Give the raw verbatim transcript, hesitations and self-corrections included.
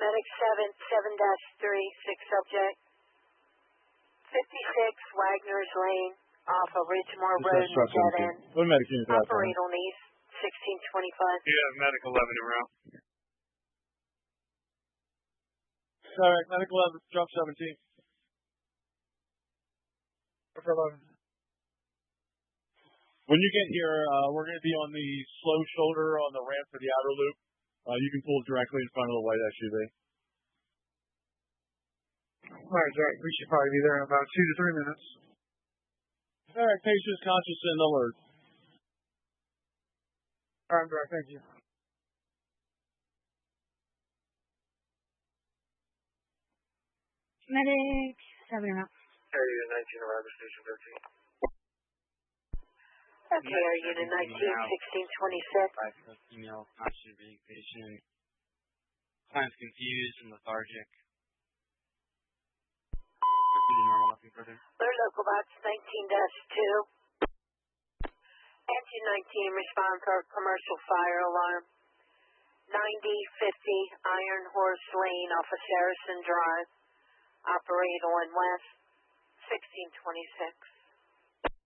Medic seven, seven dash three, six subject. fifty-six Wagner's Lane off of Ridgemore Road in dead end. What medic unit is that? Operate on east, sixteen twenty-five. You have Medic eleven en route. Alright, Medic eleven, drop seventeen. Drop eleven. When you get here, uh, we're going to be on the slow shoulder on the ramp for the outer loop. Uh, you can pull directly in front of the white S U V. Alright, Jack, we should probably be there in about two to three minutes. Alright, patients conscious and alert. Alright, Jack, thank you. Medic seven and up. Area nineteen, arrival station thirteen. Okay, our unit nineteen, sixteen twenty-six. Five female, conscious being patient. Client's confused and lethargic. Normal, nothing further. Alert local box nineteen dash two. Engine nineteen, respond for commercial fire alarm. ninety fifty Iron Horse Lane off of Saracen Drive. Operate on west, sixteen twenty-six.